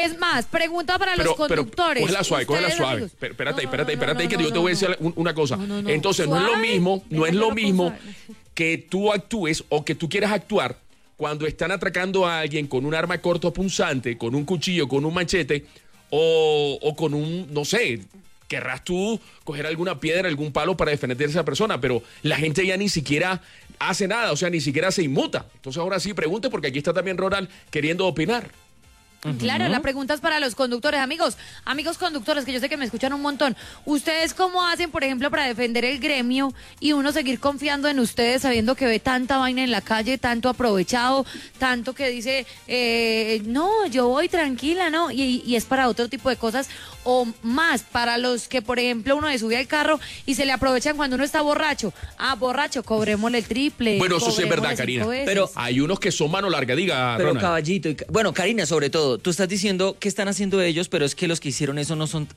Es más, pregunta para los conductores. Cógela suave. Espérate, que yo te voy a decir una cosa. Entonces, no es lo mismo que tú actúes o que tú quieras actuar cuando están atracando a alguien con un arma cortopunzante, con un cuchillo, con un machete o con un, no sé, querrás tú coger alguna piedra, algún palo para defender a esa persona, pero la gente ya ni siquiera hace nada, o sea, ni siquiera se inmuta. Entonces ahora sí pregunte, porque aquí está también Ronald queriendo opinar. Claro, la pregunta es para los conductores. Amigos conductores, que yo sé que me escuchan un montón. ¿Ustedes cómo hacen, por ejemplo, para defender el gremio y uno seguir confiando en ustedes sabiendo que ve tanta vaina en la calle, tanto aprovechado, tanto que dice, no, yo voy tranquila, ¿no? Y es para otro tipo de cosas, o más para los que, por ejemplo, uno le sube al carro y se le aprovechan cuando uno está borracho. Ah, borracho, cobrémosle el triple. Bueno, eso sí es verdad, Karina. Pero hay unos que son mano larga, diga, pero Ronald. Caballito, bueno, Karina, sobre todo, tú estás diciendo qué están haciendo ellos, pero es que los que hicieron eso no son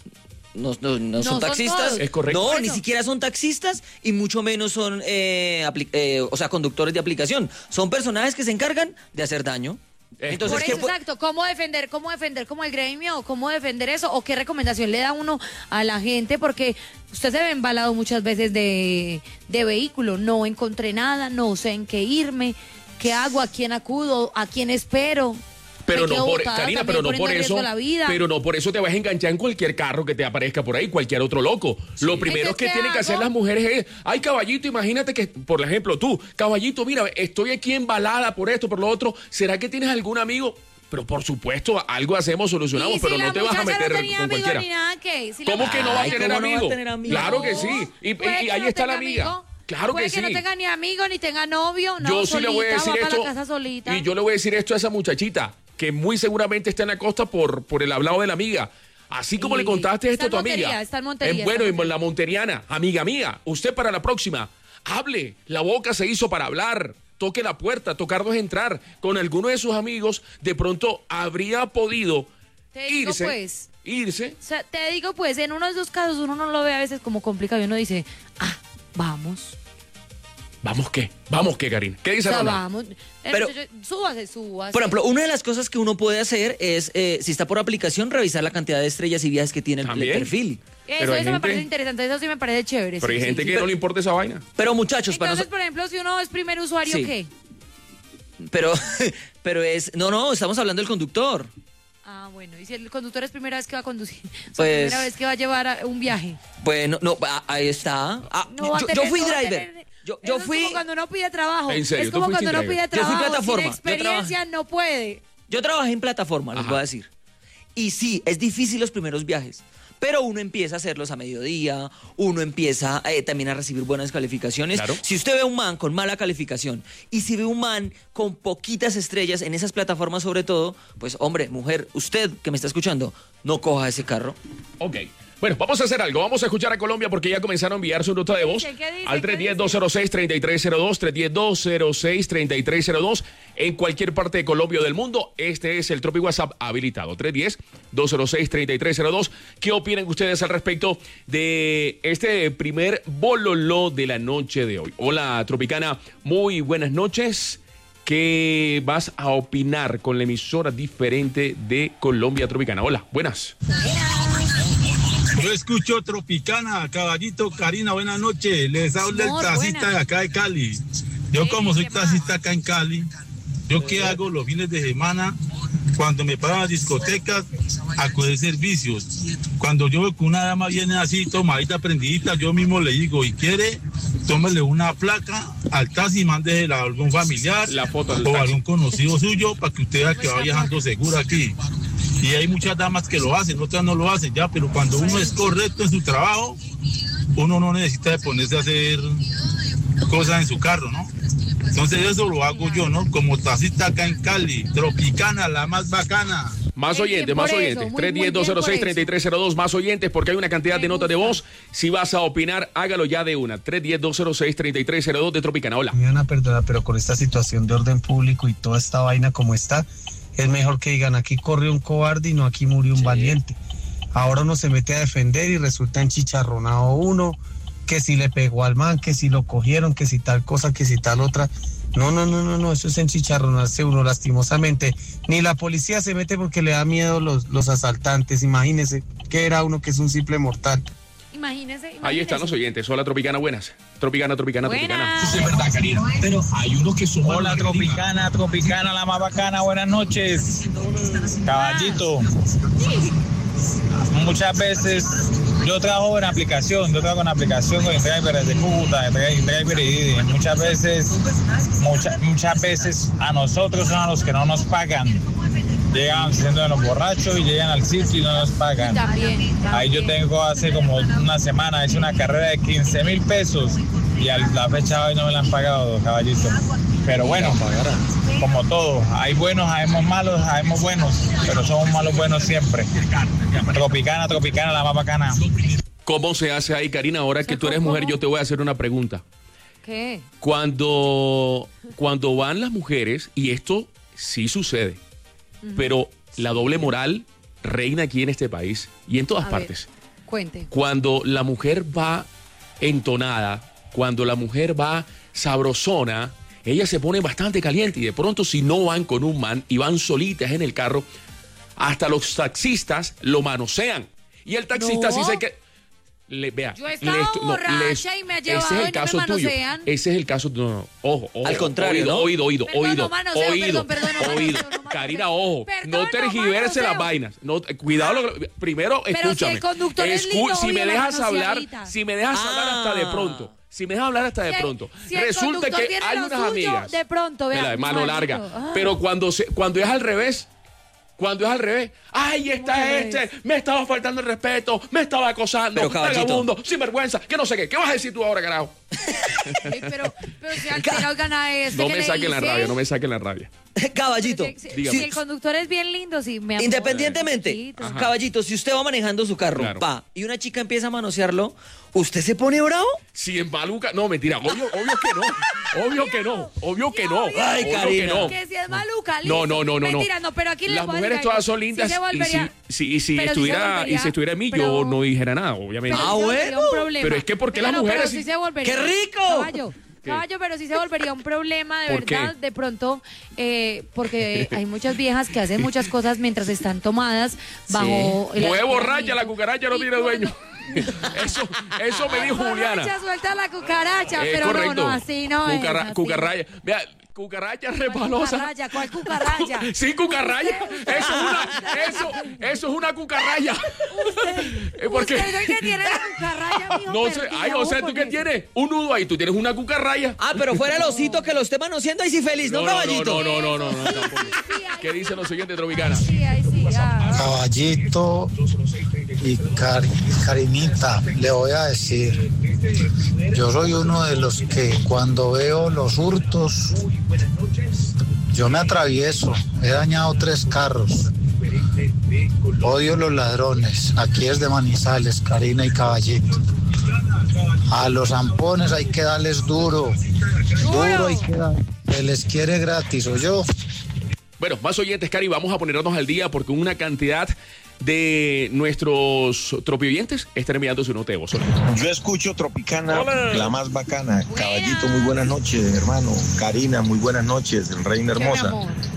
taxistas. Todos. Es correcto. No, ni siquiera son taxistas y mucho menos son conductores de aplicación. Son personajes que se encargan de hacer daño. Entonces, por eso, exacto, ¿cómo defender como el gremio? ¿Cómo defender eso? ¿O qué recomendación le da uno a la gente? Porque usted se ve embalado muchas veces de vehículo. No encontré nada, no sé en qué irme, qué hago, a quién acudo, a quién espero. Pero no por Karina, pero no por eso te vas a enganchar en cualquier carro que te aparezca por ahí, cualquier otro loco. Sí. Lo primero que tienen que hacer las mujeres es, ay, caballito, imagínate que, por ejemplo, tú, caballito, mira, estoy aquí embalada por esto, por lo otro, ¿será que tienes algún amigo? Pero por supuesto, algo hacemos, solucionamos, pero no te vas a meter con cualquiera. ¿Cómo que no va a tener amigo? Claro que sí. Y ahí está la amiga. Claro que sí. Puede que no tenga ni amigo, ni tenga novio, no, yo sí solita, le voy a decir esto, la casa solita. Y yo le voy a decir esto a esa muchachita, que muy seguramente está en la costa por el hablado de la amiga. Así como le contaste esto a tu amiga. Está en Montería. Bueno, en la monteriana, amiga mía, usted para la próxima, hable. La boca se hizo para hablar. Toque la puerta, tocarnos entrar. Con alguno de sus amigos, de pronto habría podido irse. O sea, te digo, pues, en uno de esos casos uno no lo ve a veces como complicado y uno dice, vamos. ¿Vamos qué, Karina? ¿Qué dice Ronald? Vamos. Pero, súbase. Por ejemplo, una de las cosas que uno puede hacer es, si está por aplicación, revisar la cantidad de estrellas y viajes que tiene el perfil. Eso me parece interesante, eso sí me parece chévere. Pero hay gente que no le importa esa vaina. Pero muchachos, entonces, por ejemplo, si uno es primer usuario, ¿qué? Pero es... No, estamos hablando del conductor. Ah, bueno, y si el conductor es primera vez que va a conducir, pues, primera vez que va a llevar un viaje. Bueno, no, ahí está. Yo fui driver. Yo fui... Es como cuando uno pide trabajo. ¿En serio? Es como cuando uno pide trabajo. Yo fui plataforma. Sin experiencia no puede. Yo trabajé en plataforma, les voy a decir. Y sí, es difícil los primeros viajes. Pero uno empieza a hacerlos a mediodía, uno empieza también a recibir buenas calificaciones. Claro. Si usted ve a un man con mala calificación y si ve un man con poquitas estrellas en esas plataformas sobre todo, pues hombre, mujer, usted que me está escuchando, no coja ese carro. Ok. Bueno, vamos a hacer algo. Vamos a escuchar a Colombia porque ya comenzaron a enviar su nota de voz al 310-206-3302, 310-206-3302 en cualquier parte de Colombia o del mundo. Este es el Tropi WhatsApp habilitado, 310-206-3302. ¿Qué opinan ustedes al respecto de este primer bololó de la noche de hoy? Hola, Tropicana, muy buenas noches. ¿Qué vas a opinar con la emisora diferente de Colombia Tropicana? Hola, buenas. Yo escucho Tropicana, Caballito, Karina, buenas noches. Les habla el taxista de acá de Cali. Yo como soy taxista acá en Cali, ¿yo qué hago los fines de semana? Cuando me pagan las discotecas, a coger servicios. Cuando yo veo que una dama viene así, tomadita, prendidita, yo mismo le digo, y quiere, tómale una placa al taxi y mándesela a algún familiar la foto del o taxi. algún conocido suyo para que usted vea que va viajando seguro aquí. Y hay muchas damas que lo hacen, otras no lo hacen ya, pero cuando uno es correcto en su trabajo, uno no necesita de ponerse a hacer cosas en su carro, ¿no? Entonces eso lo hago yo, ¿no? Como taxista acá en Cali, Tropicana, la más bacana. Más oyentes, 310-206-3302, más oyentes, porque hay una cantidad de notas de voz. Si vas a opinar, hágalo ya de una. 310-206-3302 de Tropicana. Hola. Me van a perdonar, pero con esta situación de orden público y toda esta vaina como está, es mejor que digan, aquí corrió un cobarde y no aquí murió un valiente. Ahora uno se mete a defender y resulta enchicharronado uno, que si le pegó al man, que si lo cogieron, que si tal cosa, que si tal otra. No, eso es enchicharronarse uno lastimosamente. Ni la policía se mete porque le da miedo los asaltantes, imagínese, que era uno que es un simple mortal. Imagínese. Ahí están los oyentes. Hola, Tropicana, buenas. Tropicana. Eso es verdad, Karina. Pero hay unos que son... Hola, Tropicana, la más bacana, buenas noches. Caballito. Muchas veces yo trabajo con aplicación con drivers de Cúcuta, driver y Didi. Muchas veces a nosotros son a los que no nos pagan. Llegan siendo los borrachos y llegan al sitio y no nos pagan. También. Ahí yo tengo hace como una semana, hice una carrera de 15,000 pesos y a la fecha hoy no me la han pagado, caballito. Pero bueno, como todo, hay buenos, habemos malos, habemos buenos, pero somos malos buenos siempre. Tropicana, la más bacana. ¿Cómo se hace ahí, Karina? Ahora que tú eres mujer, yo te voy a hacer una pregunta. ¿Qué? Cuando van las mujeres, y esto sí sucede, pero la doble moral reina aquí en este país y en todas partes. Cuente. Cuando la mujer va entonada, cuando la mujer va sabrosona, ella se pone bastante caliente y de pronto si no van con un man y van solitas en el carro, hasta los taxistas lo manosean. Y el taxista sí sé que... Yo estaba borracha y me ha llevado ese es el caso tuyo. Ese es el caso. Ojo. Al contrario, oído. Perdón, Karina, ojo. No tergiverse las vainas. No, cuidado. Primero, pero escúchame. Si el conductor es lindo, si me dejas hablar hasta de pronto. Si me dejas hablar hasta de pronto. Resulta que hay unas amigas. De pronto, vea. De mano larga. Pero cuando es al revés. Ahí está me estaba faltando el respeto, me estaba acosando, vagabundo, sinvergüenza, que no sé qué. ¿Qué vas a decir tú ahora, carajo? Pero si al final gana eso. No me saquen la rabia. Caballito. Si el conductor es bien lindo, sí me amor. Independientemente, caballito, si usted va manejando su carro, y una chica empieza a manosearlo, ¿usted se pone bravo? Si en maluca, no, mentira, obvio que no. Ay, Karina. Que si es maluca, no. Mentira, no, pero aquí las mujeres todas son lindas si estuviera en mí, yo no dijera nada, obviamente. Bueno. Pero es que porque las mujeres... ¡Qué rico! Caballo, pero sí se volvería un problema de verdad, de pronto, porque hay muchas viejas que hacen muchas cosas mientras están tomadas bajo... Sí. Mueve borracha, la cucaracha no tiene dueño. Eso me dijo Juliana. Suelta la cucaracha, pero correcto. No, así no es. Cucarraya. Vea, cucaracha resbalosa. ¿Cuál cucaracha? Sí, cucarraya. Eso es una cucarraya. ¿Usted es el que tiene la cucarraya, mijo? No sé. O sea, ¿tú qué tienes? Un nudo ahí, tú tienes una cucarraya. Pero fuera el osito que lo esté manoseando ahí sí feliz, ¿no, caballito? No. ¿Qué dicen los siguientes, Tropicana? Sí. Caballito y Karinita, le voy a decir, yo soy uno de los que cuando veo los hurtos, yo me atravieso, he dañado 3 carros, odio los ladrones, aquí es de Manizales, Karina y Caballito. A los zampones hay que darles duro hay que dar, se les quiere gratis, ¿o yo? Bueno, más oyentes, Cari, vamos a ponernos al día porque una cantidad de nuestros tropioyentes están enviando su nota de voz. Yo escucho Tropicana, la más bacana. Caballito, muy buenas noches, hermano. Karina, muy buenas noches, reina hermosa.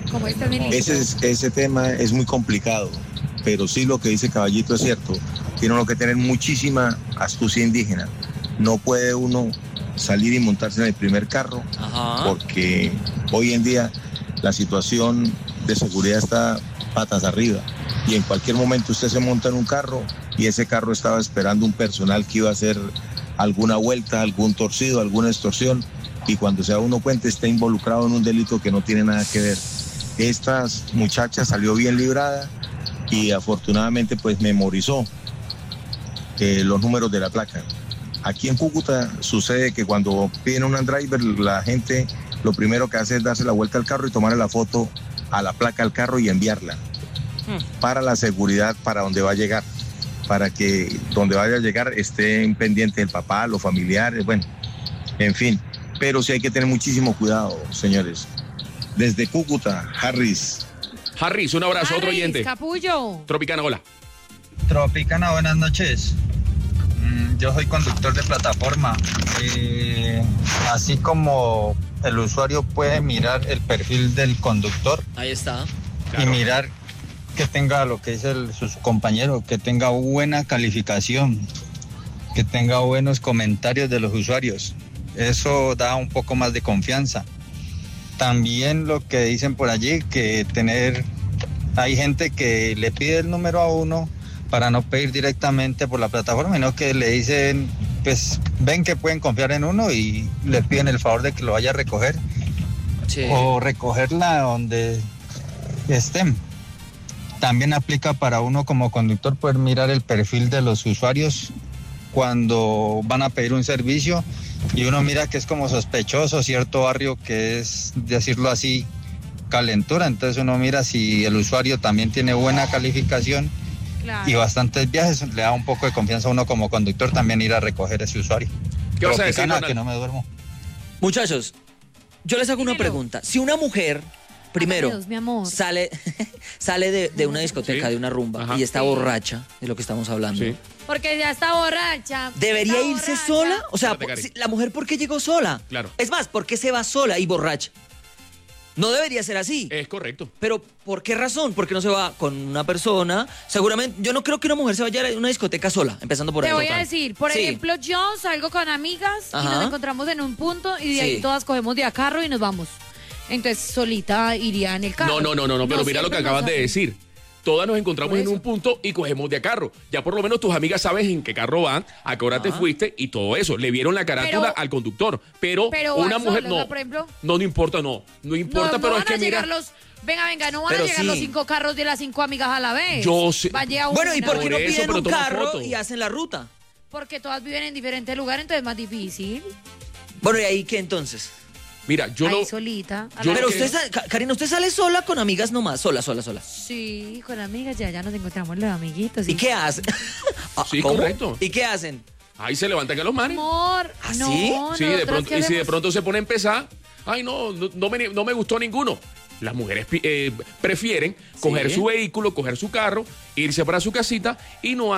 Ese tema es muy complicado, pero sí lo que dice Caballito es cierto. Tiene uno que tener muchísima astucia indígena. No puede uno salir y montarse en el primer carro, porque hoy en día la situación de seguridad está patas arriba y en cualquier momento usted se monta en un carro y ese carro estaba esperando un personal que iba a hacer alguna vuelta, algún torcido, alguna extorsión, y cuando se da uno cuenta está involucrado en un delito que no tiene nada que ver. Esta muchacha salió bien librada y afortunadamente pues memorizó los números de la placa. Aquí en Cúcuta sucede que cuando piden un driver, la gente lo primero que hace es darse la vuelta al carro y tomarle la foto a la placa del carro y enviarla para la seguridad, para donde va a llegar, para que donde vaya a llegar esté pendiente el papá, los familiares, bueno, en fin. Pero sí hay que tener muchísimo cuidado, señores. Desde Cúcuta, Harris, un abrazo, otro oyente. Capullo. Tropicana, hola. Tropicana, buenas noches. Yo soy conductor de plataforma. Así como el usuario puede mirar el perfil del conductor. Ahí está. Y mirar que tenga lo que dice su compañero, que tenga buena calificación, que tenga buenos comentarios de los usuarios. Eso da un poco más de confianza. También lo que dicen por allí, que hay gente que le pide el número a uno para no pedir directamente por la plataforma, sino que le dicen, pues ven que pueden confiar en uno y le piden el favor de que lo vaya a recoger. Sí. O recogerla donde estén. También aplica para uno como conductor poder mirar el perfil de los usuarios cuando van a pedir un servicio y uno mira que es como sospechoso cierto barrio que es, decirlo así, calentura. Entonces uno mira si el usuario también tiene buena calificación. Claro. Y bastantes viajes, le da un poco de confianza a uno como conductor también ir a recoger ese usuario. ¿Qué vas a decir, que no me duermo. Muchachos, yo les hago una pregunta. Si una mujer, primero, Dios, mi amor, sale de una discoteca, de una rumba, y está borracha, de lo que estamos hablando. Sí. Porque ya está borracha. ¿Debería irse sola? O sea, la mujer, ¿por qué llegó sola? Claro. Es más, ¿por qué se va sola y borracha? No debería ser así. Es correcto. Pero, ¿por qué razón? ¿Por qué no se va con una persona? Seguramente, yo no creo que una mujer se vaya a una discoteca sola, empezando por ahí. Te voy a decir, por ejemplo, yo salgo con amigas y nos encontramos en un punto y de ahí todas cogemos de a carro y nos vamos. Entonces, solita iría en el carro. No, pero mira lo que acabas de decir. Todas nos encontramos en un punto y cogemos de a carro. Ya por lo menos tus amigas saben en qué carro van, a qué hora te fuiste y todo eso. Le vieron la carátula al conductor. Pero una mujer no. Por ejemplo, no importa, no importa, pero es que mira. Venga, no van a llegar los 5 carros de las 5 amigas a la vez. Yo sé. Bueno, ¿y por qué no piden un carro y hacen la ruta? Porque todas viven en diferentes lugares, entonces es más difícil. Bueno, ¿y ahí qué entonces? Mira, solita. Pero usted, Karina, ¿usted sale sola con amigas nomás? Sola. Sí, con amigas, ya nos encontramos los amiguitos. ¿Y qué hacen? Sí, correcto. ¿Y qué hacen? Ahí se levantan a los manes. Amor, ¿sí? Sí, de pronto, y si de pronto se pone a empezar, ay, no me gustó ninguno. Las mujeres prefieren coger su vehículo, coger su carro, irse para su casita y no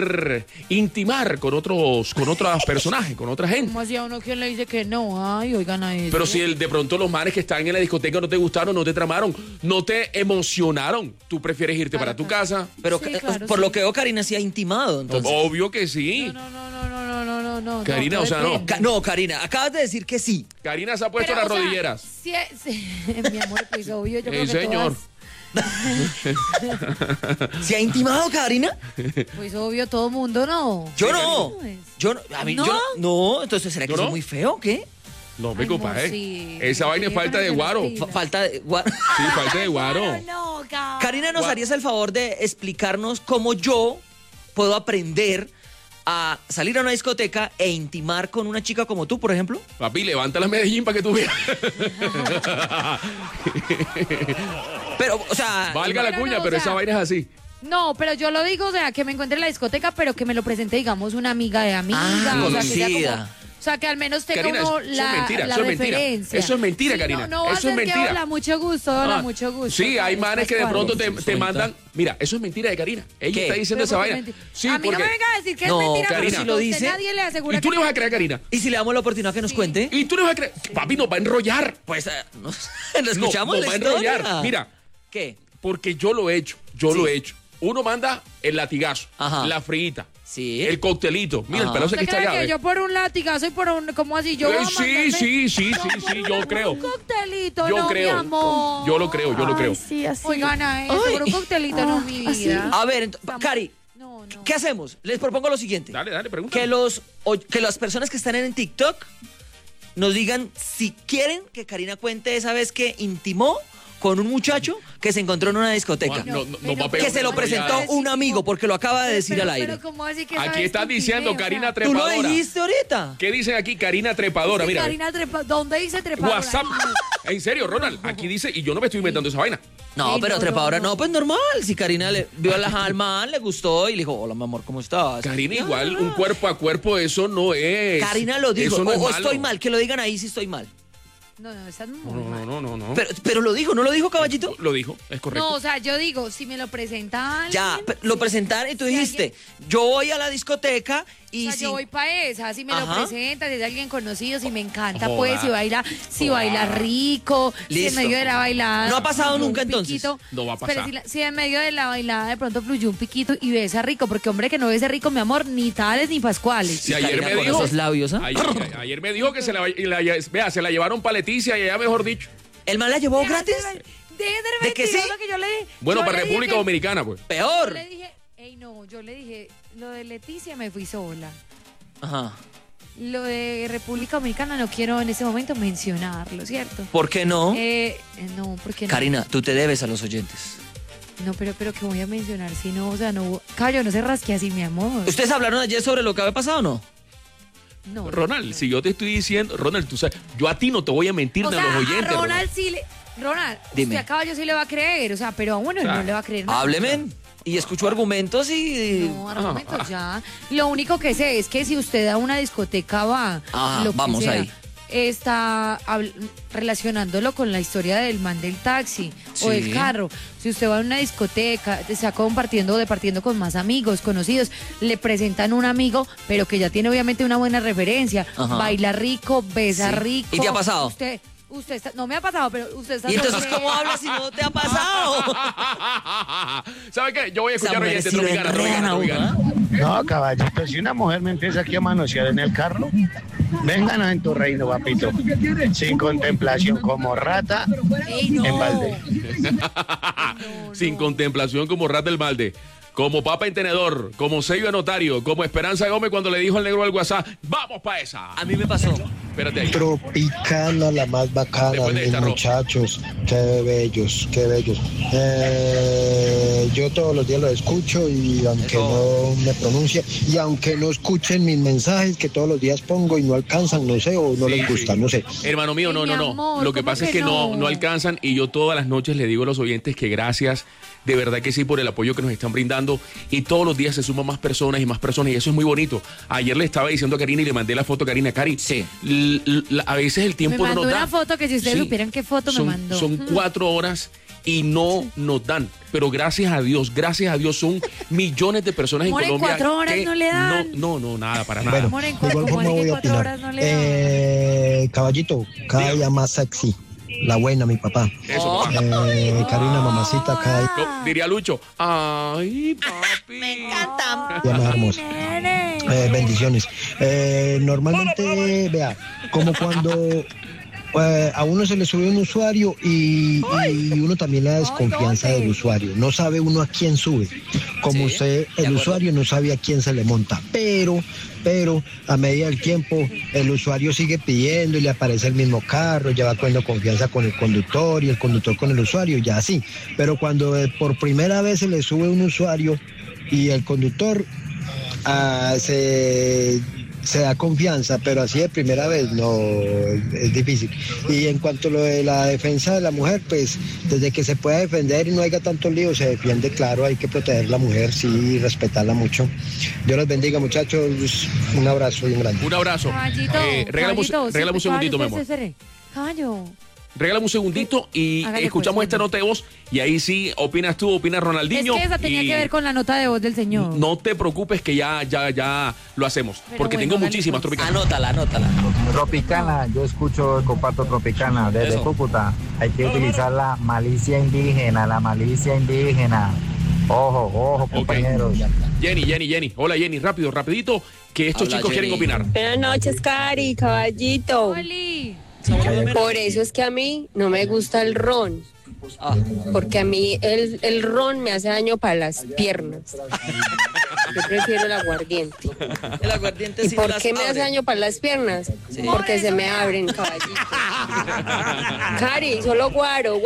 intimar con otros personajes, con otra gente. ¿Cómo hacía uno quien le dice que no? Ay, oigan a eso. Pero si de pronto los manes que están en la discoteca no te gustaron, no te tramaron, no te emocionaron, tú prefieres irte para tu casa. Pero sí, por lo que veo, Karina sí ha intimado, entonces. Obvio que sí. No. Karina, o sea, no. No, Karina, acabas de decir que sí. Karina se ha puesto las rodilleras. Sí, mi amor, pues obvio, yo creo que señor. ¿Se ha intimado, Karina? Pues obvio, todo mundo no. Yo no. No, entonces ¿será que soy muy feo o qué? No, me copa, sí. Esa vaina es falta de guaro. Falta de guaro. Sí, falta de guaro. Karina, ¿nos harías el favor de explicarnos cómo yo puedo aprender a salir a una discoteca e intimar con una chica como tú, por ejemplo? Papi, levanta la Medellín para que tú veas. Pero, o sea... Valga la cuña, pero esa vaina es así. No, pero yo lo digo, o sea, que me encuentre en la discoteca, pero que me lo presente, digamos, una amiga de amiga. Conocida. O sea, que al menos tenga Karina, uno la referencia. Eso es mentira, Karina. Eso es mentira. Hola, mucho gusto, mucho gusto. Sí, hay manes que de pronto te mandan... Mira, eso es mentira de Karina. Ella está diciendo esa vaina. Sí, a mí no me venga a decir que es mentira, Karina, si lo dice, nadie le asegura. ¿Y tú le vas a creer a Karina? ¿Y si le damos la oportunidad que nos cuente? ¿Y tú le vas a creer? Papi, nos va a enrollar. Pues, ¿lo escuchamos? Nos va a enrollar. Mira. ¿Qué? Porque yo lo he hecho. Uno manda el latigazo, la frita, el coctelito. Mira, el pedazo que está allá. Que yo por un latigazo y por un, ¿cómo así? Yo sí, yo creo. Un coctelito, yo no, creo. Mi amor. Yo lo creo. Sí, así. Oigan, por un coctelito, no, mi vida. A ver, Cari, ¿qué hacemos? Les propongo lo siguiente. Dale, pregunta. Que las personas que están en TikTok nos digan si quieren que Karina cuente esa vez que intimó con un muchacho que se encontró en una discoteca. Que se lo presentó un amigo, porque lo acaba de decir al aire. Pero ¿cómo así que aquí están diciendo Karina Trepadora. ¿Tú lo dijiste ahorita? ¿Qué dicen aquí? Karina Trepadora, mira. Karina Trepadora. ¿Dónde dice Trepadora? WhatsApp. En serio, Ronald, aquí dice, y yo no me estoy inventando esa vaina. No, pero Trepadora, no, pues normal. Si Karina le vio a la alma, le gustó y le dijo, hola, mi amor, ¿cómo estás? Karina, igual, un cuerpo a cuerpo, eso no es. Karina lo dijo, eso no es o malo. estoy mal, que lo digan ahí si estoy mal. No, estás muy mal. No. Pero lo dijo, ¿no lo dijo, caballito? Lo dijo, es correcto. No, o sea, yo digo, si me lo presenta alguien... Ya, lo presentaron y tú dijiste, yo voy a la discoteca Y o sea, yo voy para esa, si me lo presentas, si es alguien conocido, si me encanta, pues, si baila rico, si en medio de la bailada. No ha pasado nunca entonces. No va a pasar. Pero si en medio de la bailada de pronto fluyó un piquito y besa rico, porque hombre que no besa rico, mi amor, ni tales ni pascuales. Sí, ayer me dijo, esos labios, ayer me dijo que se la llevaron para Leticia y allá, mejor dicho. ¿El man la llevó gratis? ¿De qué sí? Lo que yo le dije. Bueno, para República Dominicana, pues. Peor. Yo le dije, yo le dije, lo de Leticia me fui sola. Ajá. Lo de República Dominicana no quiero en ese momento mencionarlo, ¿cierto? ¿Por qué no? No, porque Karina, tú te debes a los oyentes. No, pero ¿qué voy a mencionar? Si no, o sea, no... Cayo, no se rasque así, mi amor. ¿Ustedes hablaron ayer sobre lo que había pasado o no? No. Ronald, si yo te estoy diciendo... Ronald, tú sabes, yo a ti no te voy a mentir de los oyentes. Ronald sí le... Ronald, dime. Usted a Caballo sí le va a creer, o sea, pero a uno no le va a creer nada. Hábleme y escucho argumentos y... No, argumentos ya. Lo único que sé es que si usted a una discoteca va... vamos ahí. Está relacionándolo con la historia del man del taxi o del carro. Si usted va a una discoteca, está departiendo con más amigos, conocidos, le presentan un amigo, pero que ya tiene obviamente una buena referencia. Baila rico, besa rico. ¿Y te ha pasado? Usted está, no me ha pasado, pero usted está... ¿Y entonces cómo habla si no te ha pasado? ¿Sabe qué? Yo voy a escuchar oyente tropicana. No, caballito, si una mujer me empieza aquí a manosear en el carro, vénganos en tu reino, papito. Sin contemplación como rata en balde. Sin contemplación como rata en balde. Como papa en tenedor, como sello de notario, como Esperanza Gómez cuando le dijo al negro al WhatsApp, ¡vamos pa' esa! A mí me pasó. Espérate ahí. Tropicana, la más bacana, mis muchachos. Qué bellos, qué bellos. Yo todos los días lo escucho y aunque no me pronuncie, y aunque no escuchen mis mensajes que todos los días pongo y no alcanzan, no sé, o no les gusta, no sé. Hermano mío, no. Lo que pasa es que no alcanzan y yo todas las noches le digo a los oyentes que gracias, de verdad que sí, por el apoyo que nos están brindando y todos los días se suman más personas y eso es muy bonito. Ayer le estaba diciendo a Karina y le mandé la foto a Karina. Cari, sí. A veces el tiempo no nos da. Me mandó una foto que si ustedes supieran qué foto me mandó. Son 4 horas y no nos dan. Pero gracias a Dios son millones de personas en Colombia. 4 horas no le dan. No, nada, para nada. Bueno, igual como voy a opinar. Caballito, cada día más sexy. La buena, mi papá. Eso, papá. Karina, mamacita, cada... Diría Lucho, ay, papi. Me encanta. Ya más hermosa. Bendiciones. Normalmente, vea, como cuando a uno se le sube un usuario y uno también le da desconfianza del usuario. No sabe uno a quién sube. Como usted, el usuario no sabe a quién se le monta. Pero a medida del tiempo el usuario sigue pidiendo y le aparece el mismo carro, ya va cogiendo confianza con el conductor y el conductor con el usuario, ya así. Pero cuando por primera vez se le sube un usuario y el conductor se da confianza, pero así de primera vez no, es difícil. Y en cuanto a lo de la defensa de la mujer, pues desde que se pueda defender y no haya tanto lío, se defiende, claro, hay que proteger a la mujer, sí, respetarla mucho. Dios los bendiga, muchachos, un abrazo bien grande. Un abrazo. Regálame un segundito, mi amor. Caballo. Regálame un segundito y escuchamos esta nota de voz y ahí sí opinas tú, opina Ronaldinho. Es que esa tenía que ver con la nota de voz del señor. No te preocupes que ya lo hacemos. Pero porque tengo muchísimas Tropicana. Anótala. Tropicana, yo comparto Tropicana desde Cúcuta. Hay que utilizar la malicia indígena. Ojo, compañeros. Jenny. Hola, Jenny, rapidito, que estos chicos quieren opinar. Buenas noches, Cari, caballito. Oli. Por eso es que a mí no me gusta el ron. Porque a mí el ron me hace daño para las piernas. Yo prefiero el aguardiente. El aguardiente. ¿Y por qué me hace daño para las piernas? Sí. Porque se me abren, caballito. Cari, solo guaro.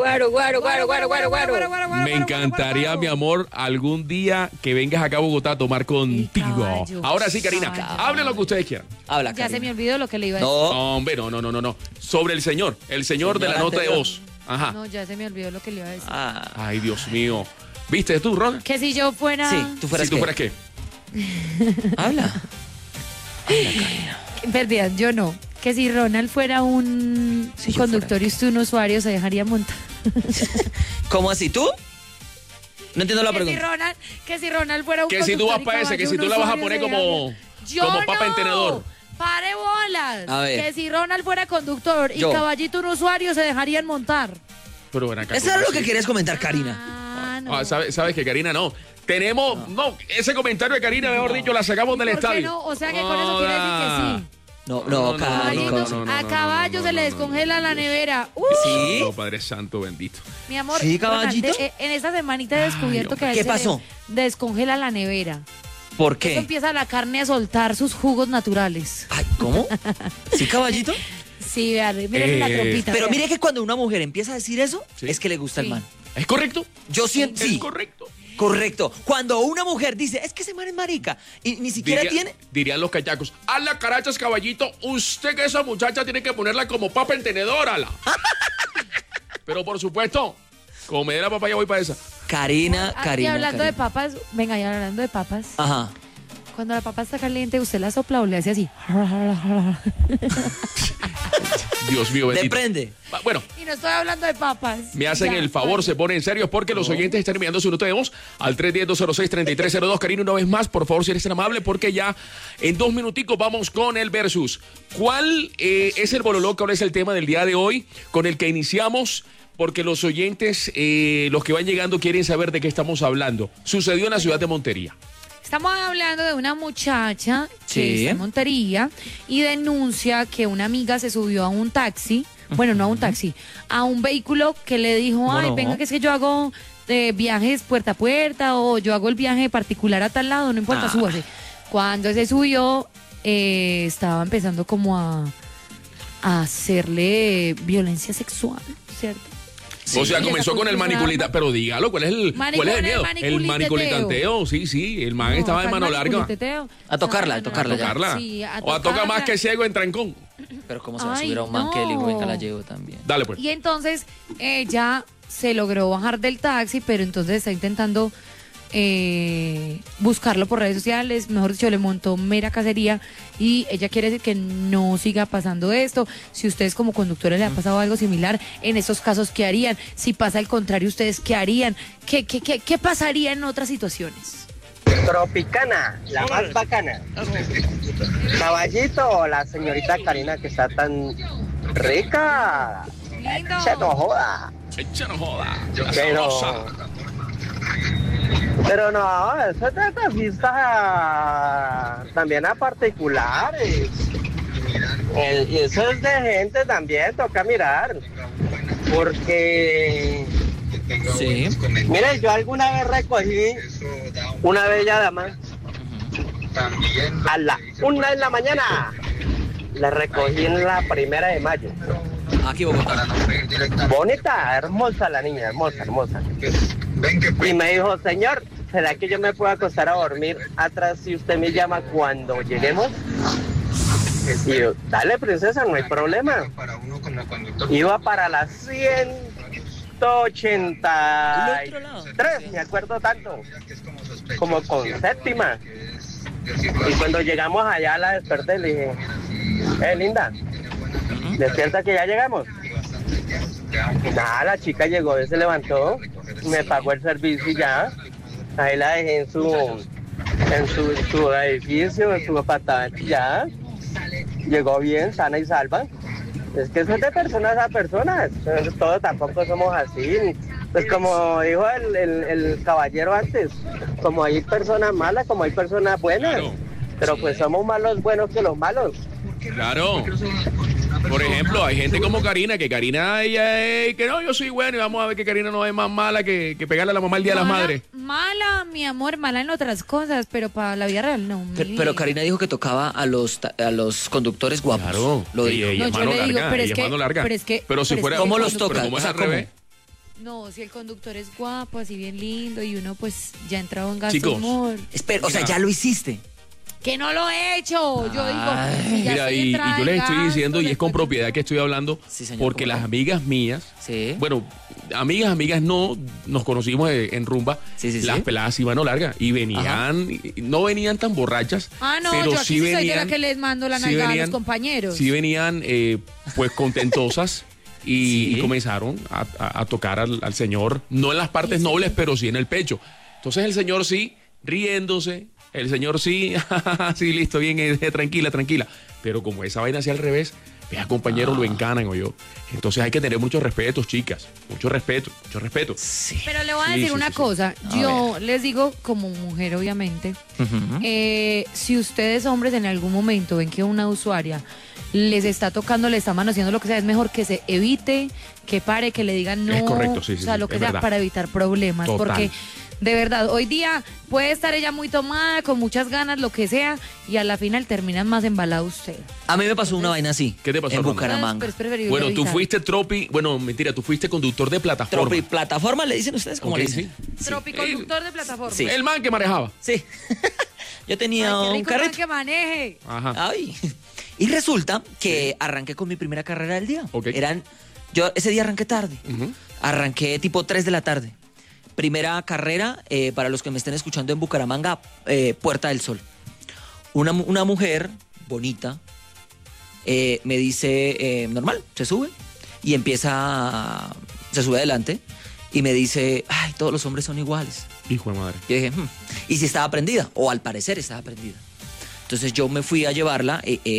Me encantaría, mi amor, algún día que vengas acá a Bogotá a tomar contigo. Ahora sí, Karina, hablen lo que ustedes quieran. Habla, ya se me olvidó lo que le iba a decir. No, hombre, no. Sobre el señor de la nota de voz. Ajá. No, ya se me olvidó lo que le iba a decir. Ay, Dios mío. ¿Viste tú, Ron? Que si yo fuera... Sí, tú fueras qué. Habla, Karina. Perdida, yo no. Que si Ronald fuera un conductor y usted un usuario, se dejaría montar. ¿Cómo así? ¿Tú? No entiendo la pregunta. Que si Ronald fuera un conductor. Que si tú vas para ese, que si tú la vas a poner como como papa en tenedor. Pare bolas. A ver. Que si Ronald fuera conductor y Caballito un usuario, se dejarían montar. Pero ven acá, eso era lo que querías comentar, Karina. No. ¿Sabes que Karina no? Tenemos, ese comentario de Karina, mejor dicho, la sacamos del estadio. No, o sea que con eso quiere decir que sí. No, a Caballo se le descongela la nevera. ¿Sí? No, Padre Santo bendito. Mi amor, ¿sí, Caballito? en esta semanita he descubierto que a él ¿qué pasó? Se le descongela la nevera. ¿Por qué? Eso empieza la carne a soltar sus jugos naturales. Ay, ¿cómo? ¿Sí, Caballito? Sí, miren la trompita. Pero mire que cuando una mujer empieza a decir eso, es que le gusta el man. ¿Es correcto? Yo siento, sí. Es correcto. Correcto. Cuando una mujer dice, es que ese man es marica, y ni siquiera tiene... Dirían los cachacos, a la carachas, Caballito, usted que esa muchacha tiene que ponerla como papa en tenedor, ala. Pero por supuesto, como me dé la papa, ya voy para esa. Karina. Y hablando de papas, venga, ya hablando de papas. Ajá. Cuando la papa está caliente, ¿usted la sopla o le hace así? Dios mío, bendito. Depende. Bueno. Y no estoy hablando de papas. Me hacen el favor, se ponen serios porque los oyentes están enviando su nota de voz al 310-206-3302. Karina, una vez más, por favor, si eres tan amable, porque ya en 2 minuticos vamos con el versus. ¿Cuál es el bololó? ¿Cuál es el tema del día de hoy con el que iniciamos? Porque los oyentes, los que van llegando, quieren saber de qué estamos hablando. Sucedió en la ciudad de Montería. Estamos hablando de una muchacha que está en Montería y denuncia que una amiga se subió a un taxi, bueno, no a un taxi, a un vehículo que le dijo, venga, que es que yo hago viajes puerta a puerta o yo hago el viaje particular a tal lado, no importa, súbase. Cuando se subió, estaba empezando como a hacerle violencia sexual, ¿cierto? Sí. O sea, comenzó con el maniculita, pero dígalo, ¿cuál es el miedo? El maniculitanteo, sí, el man estaba de mano larga. A tocarla. Sí, o a tocar más que ciego en trancón. Pero cómo se va a subir a un man que le dijo, venga, la llevo también. Dale pues. Y entonces ella se logró bajar del taxi, pero entonces está intentando buscarlo por redes sociales, mejor dicho, le montó mera cacería y ella quiere decir que no siga pasando esto. Si ustedes como conductores le ha pasado algo similar, en estos casos, ¿qué harían? Si pasa al contrario, ¿ustedes qué harían? ¿Qué pasaría en otras situaciones? Tropicana, la más bacana. Caballito o la señorita Karina que está tan rica. Echa no joda. Pero no, eso es de fiestas también a particulares. Y eso es de gente también, toca mirar. Porque... Sí. Mire, yo alguna vez recogí una bella dama a la 1 de la mañana. La recogí en la 1 de mayo. Aquí Bogotá. Bonita, hermosa la niña, hermosa. Y me dijo, señor, ¿será que yo me puedo acostar a dormir atrás si usted me llama cuando lleguemos? Y yo, dale, princesa, no hay problema. Iba para las 183, me acuerdo tanto, como con 7ª. Y cuando llegamos allá la desperté, le dije, linda, despierta que ya llegamos. Nada, la chica llegó, se levantó, me pagó el servicio y ya. Ahí la dejé en su edificio, en su apartamento y ya. Llegó bien, sana y salva. Es que eso es de personas a personas. Todos tampoco somos así. Pues como dijo el caballero antes, como hay personas malas, como hay personas buenas. Claro. Pero pues somos más los buenos que los malos. Claro. Por ejemplo, hay gente como Karina, que que no, yo soy bueno y vamos a ver que Karina no es más mala que pegarle a la mamá el Día de las Madres. Mala, mi amor, mala en otras cosas, pero para la vida real no. Pero Karina dijo que tocaba a los conductores guapos. Claro. Lo dijo. Y mano larga, pero si fuera... ¿Cómo los toca? ¿Cómo es al revés? No, si el conductor es guapo, así bien lindo, y uno pues ya entraba en gasto de humor. Espera, o sea, ya lo hiciste. Que no lo he hecho, yo digo. Si mira, y yo les estoy diciendo, y es con propiedad que estoy hablando, sí, señor, porque las amigas mías, bueno, amigas no, nos conocimos en rumba, las peladas y mano larga, y venían, no venían tan borrachas, pero yo sí venían. Soy de la que les mando la nalgada a los compañeros. Sí venían, pues contentosas. Y comenzaron a tocar al señor, no en las partes nobles, pero sí en el pecho. Entonces el señor riéndose, El señor sí, sí, listo, bien, tranquila. Pero como esa vaina hacia al revés, vea, compañero, lo encanan, o yo. Entonces hay que tener mucho respeto, chicas. Mucho respeto. Sí. Pero le voy a decir una cosa. Yo les digo, como mujer, obviamente, si ustedes, hombres, en algún momento ven que una usuaria les está tocando, le está manoseando, lo que sea, es mejor que se evite, que pare, que le digan no. Es correcto, sí, o sea, lo que sea, verdad. para evitar problemas. Total. Porque, de verdad, hoy día puede estar ella muy tomada, con muchas ganas, lo que sea, y a la final terminan más embalado usted. A mí me pasó una vaina así. ¿Qué te pasó, en Ronald? Bucaramanga? Pero es preferible Bueno, tú evitar. fuiste tú fuiste conductor de plataforma. ¿Plataforma le dicen ustedes? ¿Cómo Ok, le dicen? sí. Tropiconductor de plataforma. Sí. El man que manejaba. Sí. Yo tenía Ay, qué un rico carrito. que maneje. Ajá. Ay. Y resulta que arranqué con mi primera carrera del día. Ok. Yo ese día arranqué tarde. Ujú. Arranqué tipo 3 de la tarde. Primera carrera, para los que me estén escuchando en Bucaramanga, Puerta del Sol. Una mujer bonita me dice, normal, se sube y se sube adelante y me dice, ay, todos los hombres son iguales. Hijo de madre. Yo dije, ¿y si estaba prendida? O al parecer estaba prendida. Entonces yo me fui a llevarla,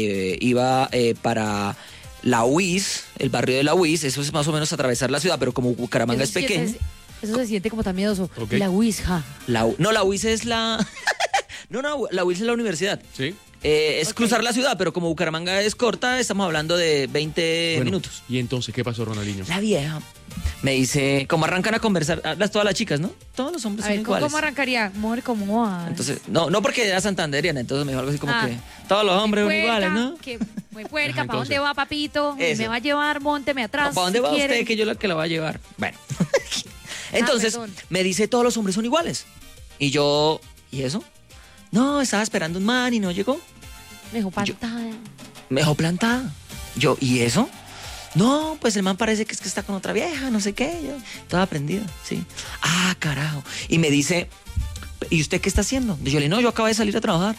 iba para la UIS, el barrio de la UIS, eso es más o menos atravesar la ciudad, pero como Bucaramanga es pequeño. Eso se siente como tan miedoso. Ok. La Ouija. La UIS es la... no, la UIS es la universidad. Sí. Es cruzar la ciudad, pero como Bucaramanga es corta, estamos hablando de 20 minutos. ¿Y entonces qué pasó, Ronaldinho? La vieja me dice, ¿cómo arrancan a conversar? Todas las chicas, ¿no? Todos los hombres A son ver, iguales. ¿cómo arrancaría? Amor, ¿cómo vas? Entonces, no porque era santanderiana, entonces me dijo algo así como que todos los hombres son iguales, ¿no? Que muy puerca, Ajá, ¿para dónde entonces. va, papito? Eso. ¿Me va a llevar? Mónteme atrás. ¿Para dónde si va quiere. usted que yo la que la va a llevar? Bueno. Entonces, perdón. me dice, todos los hombres son iguales. Y yo, ¿y eso? No, estaba esperando un man y no llegó. Me dejó plantada. Me dejó plantada. Yo, ¿y eso? No, pues el man parece que es que está con otra vieja, no sé qué. Yo, toda prendida, sí. Ah, carajo. Y me dice, ¿y usted qué está haciendo? Y yo le digo, no, yo acabo de salir a trabajar.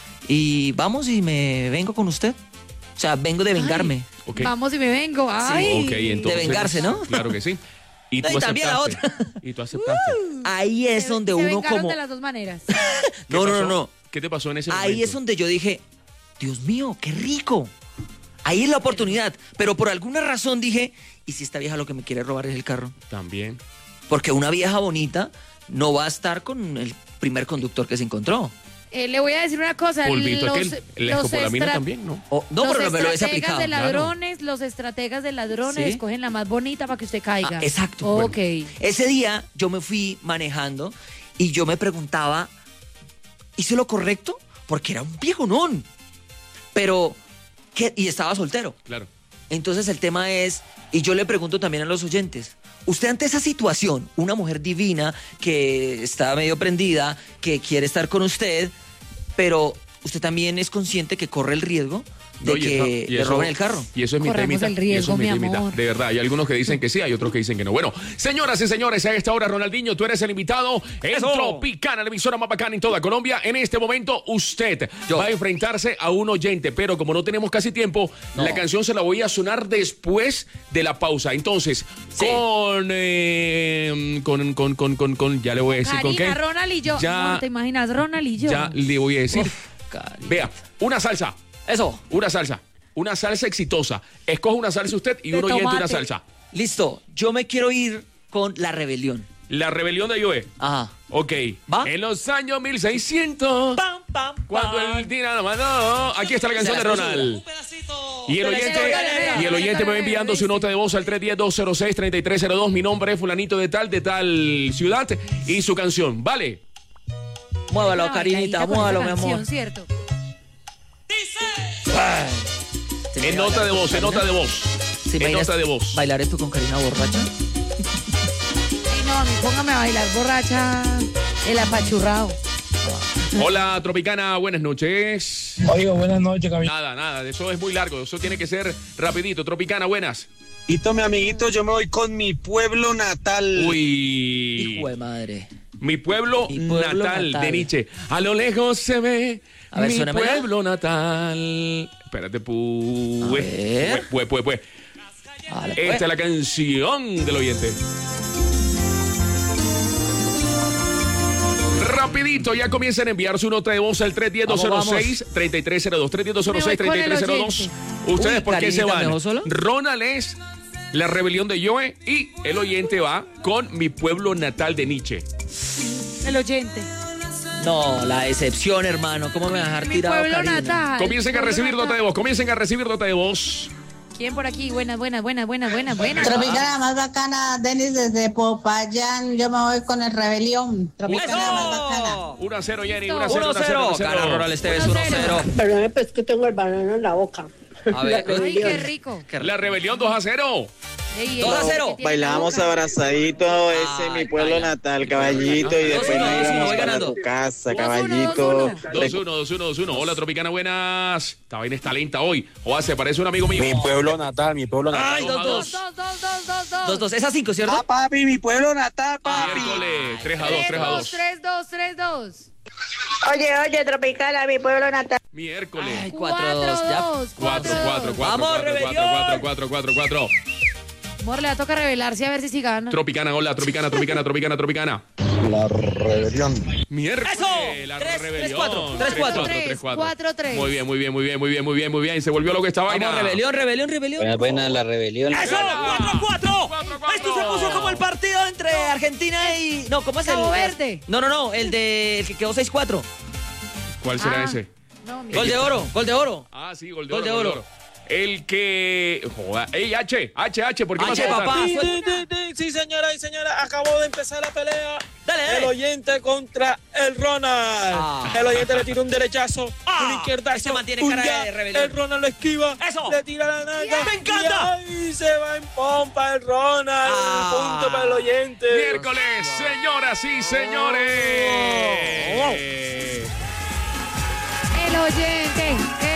Y vamos y me vengo con usted. O sea, vengo de vengarme. Ok. Vamos y me vengo. Ay. Ok, entonces. De vengarse, ¿no? Claro que sí. Y No, tú y también la aceptaste. Y tú aceptaste. Ahí es donde Se uno vengaron como... de las dos maneras. ¿Qué No. pasó? ¿Qué te pasó en ese momento? Ahí es donde yo dije, Dios mío, qué rico. Ahí es la oportunidad. Pero por alguna razón dije, ¿y si esta vieja lo que me quiere robar es el carro? También. Porque una vieja bonita no va a estar con el primer conductor que se encontró. Le voy a decir una cosa. Polvito aquel. La escopolamina también, ¿no? No, los pero me lo he estrategas aplicado. de ladrones, los estrategas de ladrones ¿Sí? escogen la más bonita para que usted caiga. Exacto. Ok. Ese día yo me fui manejando y yo me preguntaba, ¿hice lo correcto? Porque era un viejonón. Pero, ¿qué? Y estaba soltero. Claro. Entonces el tema es, y yo le pregunto también a los oyentes, usted ante esa situación, una mujer divina que está medio prendida, que quiere estar con usted, pero usted también es consciente que corre el riesgo de No, y que eso- y le eso- roben el carro. Y eso es mi Corremos temita. el riesgo, y eso es mi temita. amor. De verdad, hay algunos que dicen que sí, hay otros que dicen que no. Bueno, señoras y señores, a esta hora, Ronaldinho, tú eres el invitado en ¡Eso! Tropicana, la emisora más bacana en toda Colombia. En este momento, usted va a enfrentarse a un oyente, pero como no tenemos casi tiempo, No. la canción se la voy a sonar después de la pausa. Entonces, Sí. con, ya le voy a decir con Karina, qué. Ronald y yo. Ya- No, ¿te imaginas? Ronald y yo. Ya le voy a decir. Karina. Vea, una salsa. Eso. Una salsa. Una salsa exitosa. Escoge una salsa usted y De un oyente una tomate. salsa. Listo, yo me quiero ir con La Rebelión. La rebelión de Joe. Ajá. Ok. ¿Va? En los años 1600. Pam, pam, Cuando pam. el tira la mano. Aquí está la canción de Se la puso. Ronald. Y el oyente, Dale, y el oyente me va enviando su nota de voz al 310-206-3302. Mi nombre es fulanito de tal ciudad. Y su canción. ¿Vale? Muévalo, Una Karinita, bailadita con muévalo, esa mi amor. canción, ¿cierto? En nota de voz, en nota de voz. ¿Sí En imaginas nota de voz. ¿Bailar esto con Karina borracha? Ay, no, a mí póngame a bailar borracha el apachurrado. Hola, Tropicana, buenas noches. Oiga, buenas noches, Camilo. Nada, eso es muy largo, eso tiene que ser rapidito. Tropicana, buenas. Y mi amiguito, yo me voy con mi pueblo natal. Uy. Hijo de madre. Mi pueblo, Mi pueblo natal, natal. de Nietzsche. A lo lejos se ve A ver, mi suénamela. pueblo natal. Espérate, ver. pues. Vale, pues. Esta es la canción del oyente. Rapidito, ya comiencen a enviar su nota de voz al 310-206-3302. 310-206-3302. ¿Ustedes por qué se van? Ronald es La Rebelión de Joe y el oyente va con Mi Pueblo Natal de Nietzsche. El oyente. No, la decepción, hermano. ¿Cómo me vas a dejar tirado, Pueblo Natal. Comiencen a recibir nota de voz. Comiencen a recibir nota de voz. ¿Quién por aquí? Buena. Tropicana más bacana, Denis desde Popayán. Yo me voy con el Rebelión. Tropicana más bacana. 1-0, Jenny. 1-0. Gana Ronald Esteves, 1-0. Perdón, pues que tengo el banano en la boca. A ver. Ay, qué rico. La Rebelión 2-0. 2-0. Bailamos abrazadito, ese es mi pueblo natal, caballito, y después nos íbamos para tu casa, caballito. 2-1. Hola, Tropicana, buenas. Esta vaina está lenta hoy. Joa, se parece un amigo mío. Mi pueblo natal. Ay, 2-2. 2-2. Es a 5, ¿cierto? Ah, papi, mi pueblo natal, papi. Miércoles, 3-2. 3-2. Oye, Tropicana, mi pueblo natal. Miércoles. Ay, 4-2. 4. Vamos, Rebelión. 4. Amor, le va a tocar revelarse a ver si gana. Tropicana, hola, Tropicana. La Rebelión. Miércoles. ¡Eso! La 3, Rebelión. 4-3. Muy bien. Se volvió lo que esta vaina. Vamos, Rebelión. Buena, la Rebelión. ¡Eso! 4-4. Esto se puso como el partido entre Argentina y... No, ¿cómo es el...? Cabo Verde. No, el que quedó 6-4. ¿Cuál será ese? No, Gol de oro. Ah, sí, gol de oro. El que... Joda. ¡Ey, H! ¿Por qué vas a votar? Papá. Sí, señora y señora, acabó de empezar la pelea. Dale. El oyente contra el Ronald. El oyente le tira un derechazo, un izquierdazo. Se mantiene cara de rebelión. El Ronald lo esquiva. Eso. Le tira la nalga. ¡Me encanta! Y ahí se va en pompa el Ronald. Punto para el oyente. Miércoles, señoras y señores. El oyente.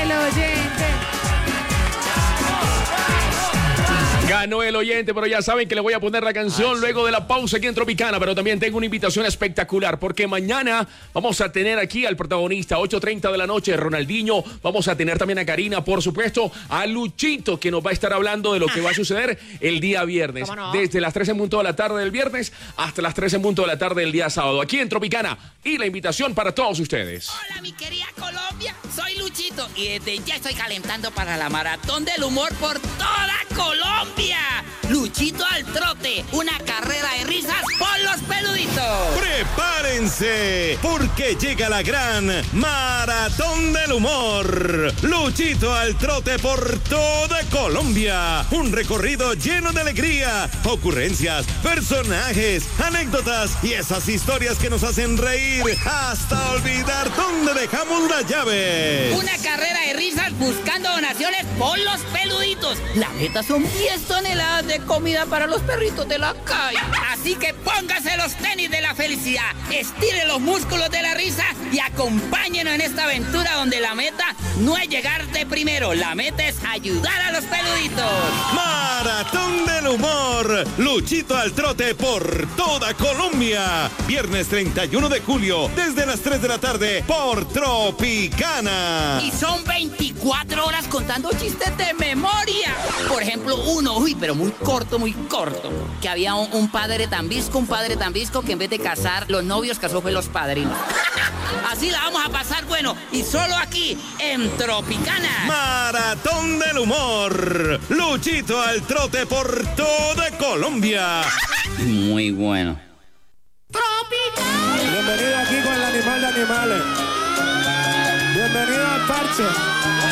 Ganó el oyente, pero ya saben que le voy a poner la canción luego de la pausa aquí en Tropicana, pero también tengo una invitación espectacular, porque mañana vamos a tener aquí al protagonista, 8:30 de la noche, Ronaldinho, vamos a tener también a Karina, por supuesto, a Luchito, que nos va a estar hablando de lo que va a suceder el día viernes, desde las 3 en punto de la tarde del viernes hasta las 3 en punto de la tarde del día sábado, aquí en Tropicana, y la invitación para todos ustedes. Hola, mi querida Colombia, soy Luchito, y desde ya estoy calentando para la maratón del humor por toda Colombia. Luchito al trote, una carrera de risas por los peluditos. ¡Prepárense! Porque llega la gran Maratón del Humor. Luchito al trote por toda Colombia. Un recorrido lleno de alegría, ocurrencias, personajes, anécdotas y esas historias que nos hacen reír hasta olvidar dónde dejamos las llaves. Una carrera de risas buscando donaciones por los peluditos. La meta son 10 toneladas de comida para los perritos de la calle. Así que póngase los tenis de la felicidad, estire los músculos de la risa y acompáñenos en esta aventura donde la meta no es llegar de primero, la meta es ayudar a los peluditos. Maratón del Humor. Luchito al trote por toda Colombia. Viernes 31 de julio, desde las 3 de la tarde, por Tropicana. Y son 24 horas contando chistes de memoria. Por ejemplo, uno, pero muy corto, que había un padre tan visco que en vez de casar los novios, casó fue los padrinos. Así la vamos a pasar, bueno, y solo aquí, en Tropicana. Maratón del Humor. Luchito al trote por toda Colombia. Muy bueno. Tropicana. Bienvenido aquí con el animal de animales. Bienvenido al parche.